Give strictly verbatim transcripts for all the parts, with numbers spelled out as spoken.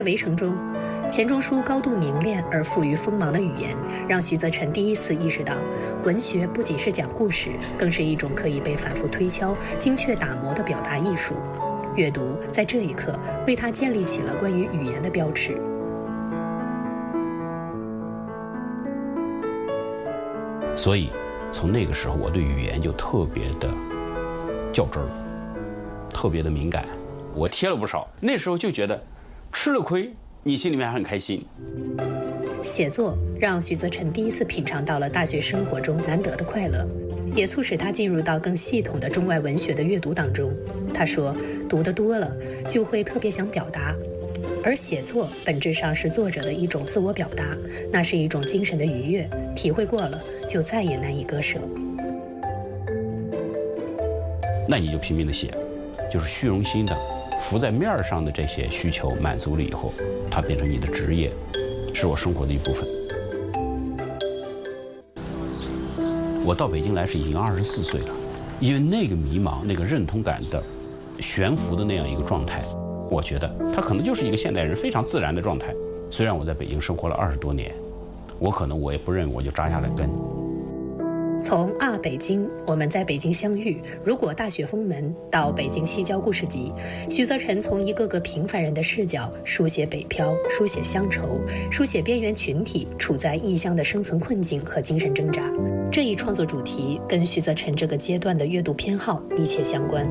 围城中，钱钟书高度凝练而富于锋芒的语言，让徐则臣第一次意识到，文学不仅是讲故事，更是一种可以被反复推敲、精确打磨的表达艺术。阅读在这一刻为他建立起了关于语言的标尺。 所以，从那个时候，我对语言就特别的较真儿，特别的敏感。我贴了不少，那时候就觉得。吃了亏，你心里面还很开心。 写作让徐则臣第一次品尝到了大学生活中难得的快乐，也促使他进入到更系统的中外文学的阅读当中。他说，读得多了就会特别想表达，而写作本质上是作者的一种自我表达，那是一种精神的愉悦，体会过了就再也难以割舍。 那你就拼命的写，就是虚荣心的。浮在面上的这些需求满足了以后，它变成你的职业，是我生活的一部分。我到北京来是已经二十四岁了，因为那个迷茫、那个认同感的悬浮的那样一个状态，我觉得它可能就是一个现代人非常自然的状态。虽然我在北京生活了二十多年，我可能我也不认为我就扎下了根。 从啊北京，我们在北京相遇，如果大雪封门，到北京西郊故事集，徐则臣从一个个平凡人的视角书写北漂，书写乡愁，书写边缘群体处在异乡的生存困境和精神挣扎。这一创作主题跟徐则臣这个阶段的阅读偏好密切相关。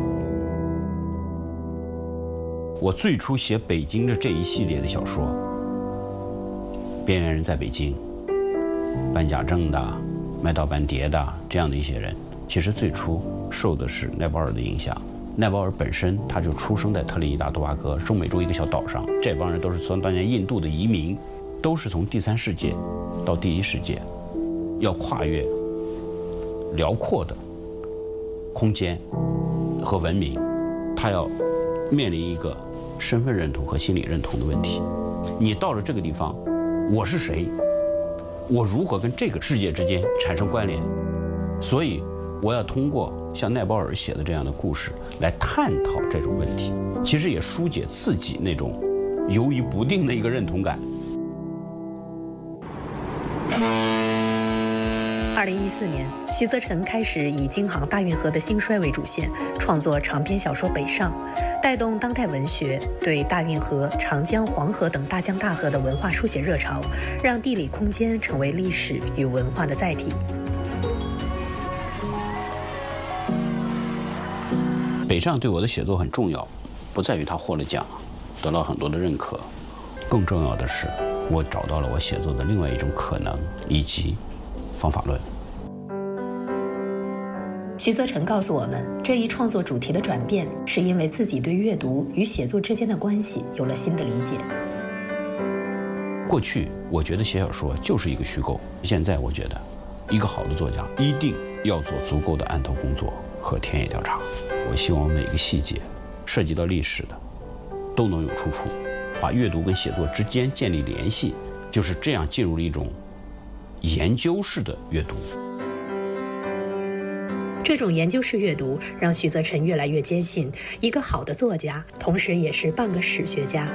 我最初写北京的这一系列的小说，边缘人在北京，办假证的，卖盗版碟的这样的一些人，其实最初受的是奈保尔的影响。奈保尔本身他就出生在特立尼达多巴哥中美洲一个小岛上，这帮人都是从当年印度的移民，都是从第三世界到第一世界，要跨越辽阔的空间和文明，他要面临一个身份认同和心理认同的问题。你到了这个地方，我是谁？我如何跟这个世界之间产生关联？所以我要通过像奈保尔写的这样的故事来探讨这种问题，其实也疏解自己那种游移不定的一个认同感。 二零一四年，徐则臣开始以京杭大运河的兴衰为主线，创作长篇小说《北上》，带动当代文学对大运河、长江、黄河等大江大河的文化书写热潮，让地理空间成为历史与文化的载体。 北上对我的写作很重要，不在于他获了奖，得到很多的认可，更重要的是，我找到了我写作的另外一种可能以及方法论。 徐则臣告诉我们，这一创作主题的转变，是因为自己对阅读与写作之间的关系有了新的理解。 过去我觉得写小说就是一个虚构，现在我觉得，一个好的作家一定要做足够的案头工作和田野调查。我希望每个细节，涉及到历史的，都能有出处，把阅读跟写作之间建立联系，就是这样进入了一种研究式的阅读。 这种研究式阅读让徐则臣越来越坚信，一个好的作家同时也是半个史学家。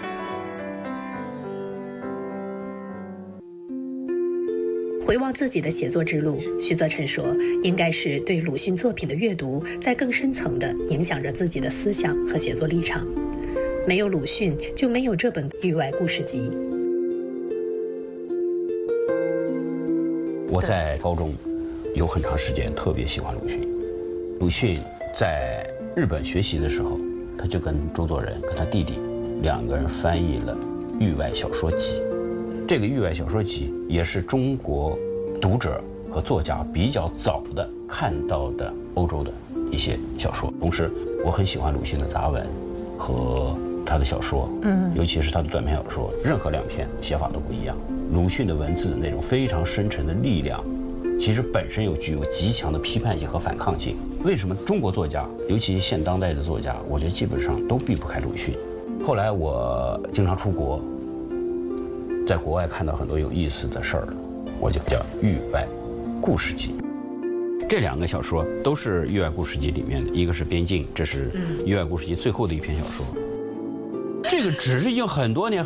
回望自己的写作之路，徐则臣说，应该是对鲁迅作品的阅读在更深层地影响着自己的思想和写作立场。没有鲁迅，就没有这本《域外故事集》。 我在高中有很长时间特别喜欢鲁迅。鲁迅在日本学习的时候，他就跟周作人跟他弟弟两个人翻译了《域外小说集》。这个《域外小说集》也是中国读者和作家比较早的看到的欧洲的一些小说。同时，我很喜欢鲁迅的杂文和他的小说，嗯，尤其是他的短篇小说，任何两篇写法都不一样。鲁迅的文字那种非常深沉的力量，其实本身又具有极强的批判性和反抗性。为什么中国作家，尤其现当代的作家，我觉得基本上都避不开鲁迅。后来我经常出国，在国外看到很多有意思的事儿，我就叫《域外故事集》。这两个小说都是《域外故事集》里面的，一个是《边境》，这是《域外故事集》最后的一篇小说。这个个纸是已经很多年。